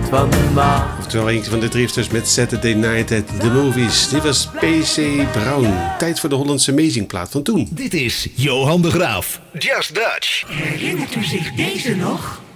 van ma. Oftewel eentje van de drifters met Saturday Night at the Movies. Dit was P.C. Brown. Tijd voor de Hollandse Amazing-plaat van toen. Dit is Johan de Graaf. Just Dutch. Herinnert u zich deze nog?